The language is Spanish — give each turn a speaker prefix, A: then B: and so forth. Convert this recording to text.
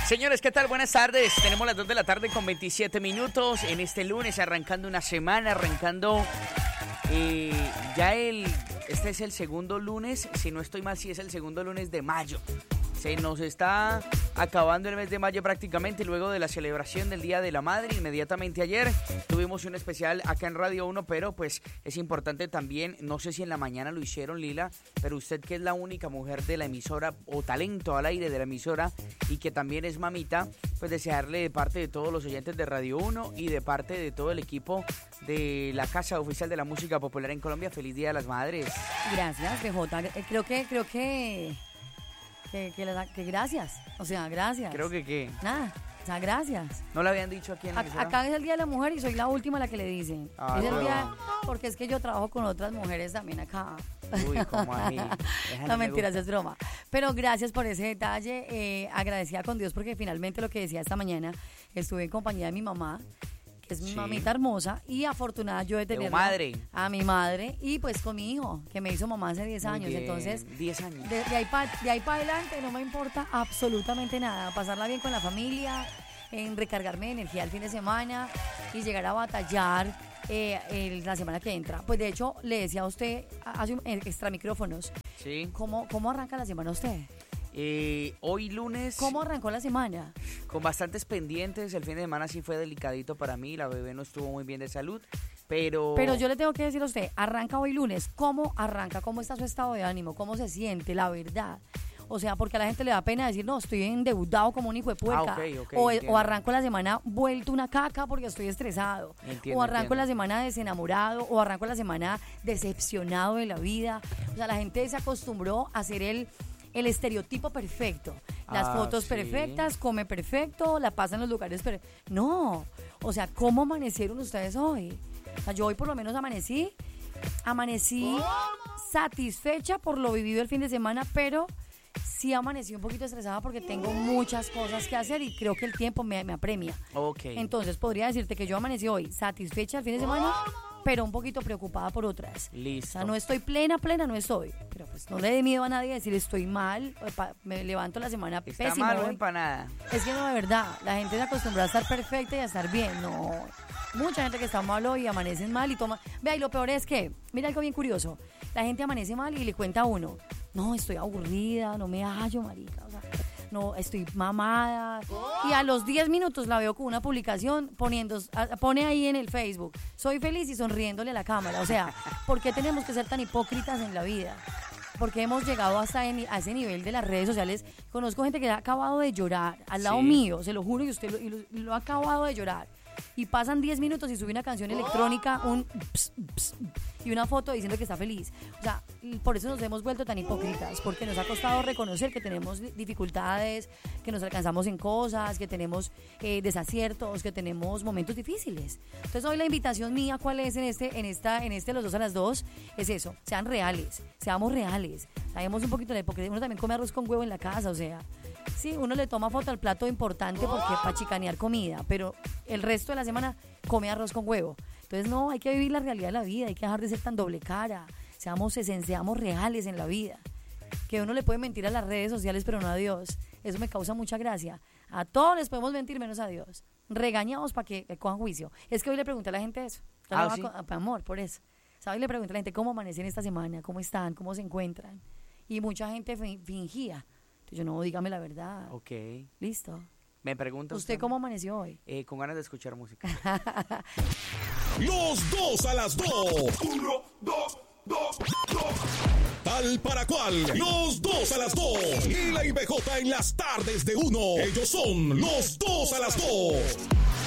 A: Señores, ¿qué tal? Buenas tardes. Tenemos las 2 de la tarde con 27 minutos en este lunes, arrancando una semana, este es el segundo lunes, si no estoy mal, sí es el segundo lunes de mayo. Se nos está acabando el mes de mayo prácticamente, luego de la celebración del Día de la Madre. Inmediatamente ayer tuvimos un especial acá en Radio 1, pero pues es importante también, no sé si en la mañana lo hicieron, Lila, pero usted que es la única mujer de la emisora o talento al aire de la emisora y que también es mamita, pues desearle de parte de todos los oyentes de Radio 1 y de parte de todo el equipo de la Casa Oficial de la Música Popular en Colombia, feliz Día de las Madres.
B: Gracias, BJ. Creo que gracias. O sea, gracias.
A: Creo que qué.
B: Nada. O sea, gracias.
A: ¿No le habían dicho aquí en la emisora?
B: Acá es el Día de la Mujer y soy la última a la que le dicen.
A: Ah,
B: es el
A: no.
B: día, porque es que yo trabajo con otras mujeres también acá.
A: Uy, ¿cómo ahí?
B: No, mentiras, es broma. Pero gracias por ese detalle. Agradecida con Dios porque finalmente lo que decía esta mañana, estuve en compañía de mi mamá, que es mi mamita hermosa, y afortunada yo de tener a mi madre y pues con mi hijo, que me hizo mamá hace 10 años.
A: Bien,
B: entonces
A: 10 años.
B: De ahí para adelante no me importa absolutamente nada. Pasarla bien con la familia, en recargarme de energía el fin de semana y llegar a batallar la semana que entra. Pues de hecho, le decía a usted, hace extra micrófonos,
A: ¿sí?
B: ¿Cómo arranca la semana usted?
A: Hoy lunes.
B: ¿Cómo arrancó la semana?
A: Con bastantes pendientes, el fin de semana sí fue delicadito para mí, la bebé no estuvo muy bien de salud, pero
B: yo le tengo que decir a usted, arranca hoy lunes, ¿cómo arranca? ¿Cómo está su estado de ánimo? ¿Cómo se siente? La verdad. O sea, porque a la gente le da pena decir, no, estoy endeudado como un hijo de puerca. O arranco la semana vuelto una caca porque estoy estresado. O arranco la semana desenamorado, o arranco la semana decepcionado de la vida. O sea, la gente se acostumbró a ser el estereotipo perfecto. Las fotos perfectas, come perfecto, la pasa en los lugares perfectos. No, o sea, ¿cómo amanecieron ustedes hoy? O sea, yo hoy por lo menos amanecí satisfecha por lo vivido el fin de semana, pero sí amanecí un poquito estresada porque tengo muchas cosas que hacer y creo que el tiempo me apremia.
A: Okay.
B: Entonces podría decirte que yo amanecí hoy satisfecha el fin de semana, pero un poquito preocupada por otras.
A: Listo.
B: O sea, no estoy plena, no estoy. Pero pues no le dé miedo a nadie decir estoy mal, me levanto la semana pésimo.
A: ¿Está mal o empanada?
B: Es que no, de verdad, la gente se acostumbra a estar perfecta y a estar bien. No, mucha gente que está mal hoy amanecen mal y toma. Vea, y lo peor es que, mira algo bien curioso, la gente amanece mal y le cuenta a uno, no, estoy aburrida, no me hallo, marica, o sea, no, estoy mamada. Y a los 10 minutos la veo con una publicación pone ahí en el Facebook, soy feliz y sonriéndole a la cámara. O sea, ¿por qué tenemos que ser tan hipócritas en la vida? Porque hemos llegado hasta a ese nivel de las redes sociales. Conozco gente que ha acabado de llorar al lado mío, se lo juro, y usted lo ha acabado de llorar. Y pasan 10 minutos y sube una canción electrónica, un ps, ps, y una foto diciendo que está feliz. O sea, por eso nos hemos vuelto tan hipócritas, porque nos ha costado reconocer que tenemos dificultades, que nos alcanzamos en cosas, que tenemos desaciertos, que tenemos momentos difíciles. Entonces hoy la invitación mía, ¿cuál es en este los dos a las 2? Es eso, sean reales, seamos reales. Sabemos un poquito de la hipocresía. Uno también come arroz con huevo en la casa, o sea, sí, uno le toma foto al plato importante porque para chicanear comida, pero el resto de la semana come arroz con huevo. Entonces no, hay que vivir la realidad de la vida, hay que dejar de ser tan doble cara, seamos reales en la vida. Que uno le puede mentir a las redes sociales, pero no a Dios. Eso me causa mucha gracia. A todos les podemos mentir menos a Dios. Regañados para que cojan juicio. Es que hoy le pregunté a la gente eso.
A: ¿Sí?
B: Amor, por eso. ¿Sabes? Le pregunté a la gente cómo amanecen esta semana, cómo están, cómo se encuentran. Y mucha gente fingía. Entonces yo, no, dígame la verdad.
A: Ok.
B: Listo.
A: Me pregunta
B: ¿Usted cómo amaneció hoy?
A: Con ganas de escuchar música.
C: Los dos a las 2. 1, 2, 2, 2. Tal para cual. Los dos a las 2. Lila y BJ en las tardes de 1. Ellos son los dos a las 2.